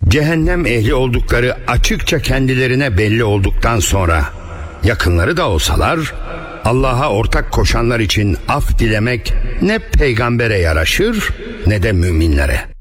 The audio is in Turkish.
cehennem ehli oldukları açıkça kendilerine belli olduktan sonra yakınları da olsalar Allah'a ortak koşanlar için af dilemek ne peygambere yaraşır ne de müminlere.